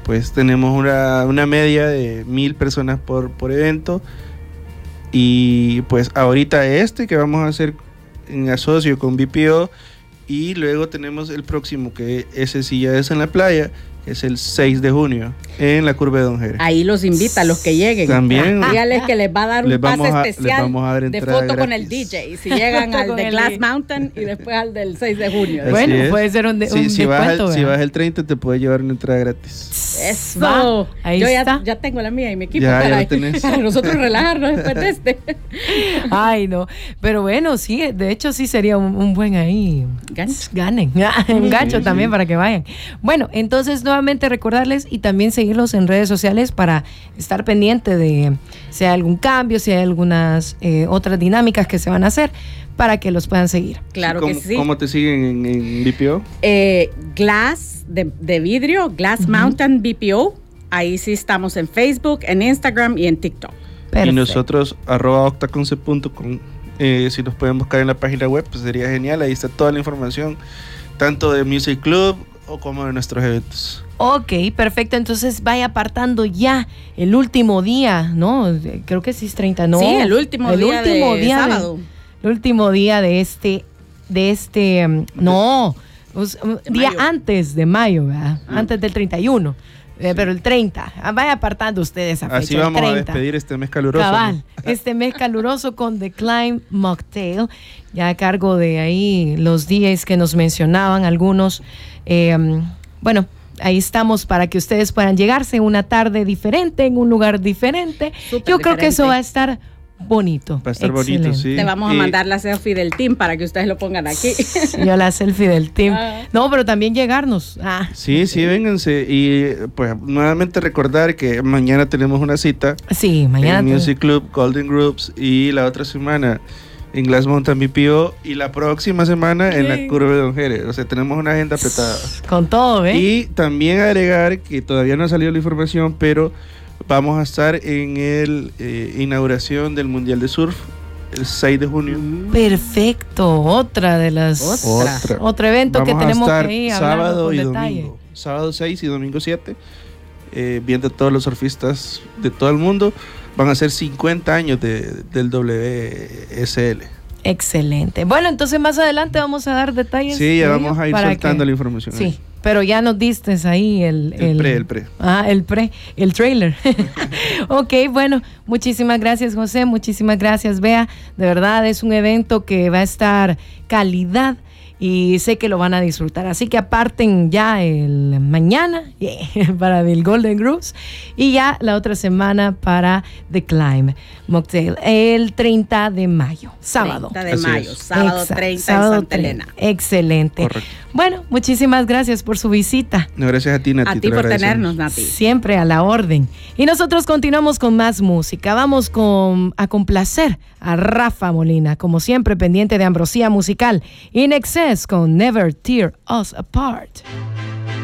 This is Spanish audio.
pues tenemos una media de 1,000 personas por evento. Y pues ahorita que vamos a hacer en asocio con BPO, y luego tenemos el próximo, que ese sí ya es en la playa, es el 6 de junio en la curva de Don Jerez. Ahí los invita a los que lleguen. También. Dígales que les va a dar un pase especial de foto gratis con el DJ. Si llegan al de Glass Mountain y después al del 6 de junio. Así bueno, es. puede ser un descuento. Si vas el 30 te puedes llevar una entrada gratis. Eso. Ahí Yo está. ya tengo la mía y mi equipo Ya para nosotros relajarnos después de este. Ay, no. Pero bueno, sí, de hecho sí sería un buen ahí. Ganen. Un gancho también para que vayan. Bueno, entonces nuevamente recordarles y también seguirlos en redes sociales para estar pendiente de si hay algún cambio, si hay algunas otras dinámicas que se van a hacer, para que los puedan seguir. Claro que sí. ¿Cómo te siguen en BPO? Glass de vidrio, Glass Mountain BPO. Ahí sí estamos en Facebook, en Instagram y en TikTok. Perfecto. Y nosotros @octaconcept.com. Si nos pueden buscar en la página web, pues sería genial. Ahí está toda la información, tanto de Music Club o como de nuestros eventos. Ok, perfecto. Entonces vaya apartando ya el último día, ¿no? Creo que sí es 30, ¿no? Sí, el último día de sábado. El último día de este día antes de mayo, ¿verdad? Antes del 31. Pero el 30, vaya apartando ustedes esa fecha. Así vamos a despedir este mes caluroso. Cabal, este mes caluroso con The Climb Mocktail, ya a cargo de ahí los DJs que nos mencionaban algunos. Bueno, ahí estamos para que ustedes puedan llegarse una tarde diferente, en un lugar diferente. Yo creo que eso va a estar bonito. Va a estar bonito, sí. Te vamos a mandar la selfie del team para que ustedes lo pongan aquí. Yo la selfie del team. No, pero también llegarnos. Sí, vénganse. Y pues nuevamente recordar que mañana tenemos una cita. Sí, mañana. En Music Club, Golden Groups, y la otra semana en Glass Mountain BPO, y la próxima semana en la curva de Don Jerez. O sea, tenemos una agenda apretada. Con todo, ¿eh? Y también agregar que todavía no ha salido la información, pero vamos a estar en el inauguración del Mundial de Surf el 6 de junio. Perfecto, otro evento vamos que tenemos a estar que ir a sábado y detalle. domingo. Sábado 6 y domingo 7, viendo a todos los surfistas de todo el mundo. Van a ser 50 años del WSL. Excelente. Bueno, entonces más adelante vamos a dar detalles. Sí, ya vamos a ir soltando la información. Sí. Ahí. Pero ya nos diste ahí el trailer. Ok, bueno, muchísimas gracias, José, muchísimas gracias, Bea. De verdad es un evento que va a estar calidad y sé que lo van a disfrutar. Así que aparten ya el mañana para el Golden Groups y ya la otra semana para The Climb Mocktail el 30 de mayo, sábado. 30 de mayo, sábado 30 sábado en Santa Elena. Excelente. Correcto. Bueno, muchísimas gracias por su visita. No, gracias a ti, Nati. A ti por tenernos, Nati. Siempre a la orden. Y nosotros continuamos con más música. Vamos a complacer a Rafa Molina, como siempre pendiente de Ambrosía Musical. In Excess con Never Tear Us Apart.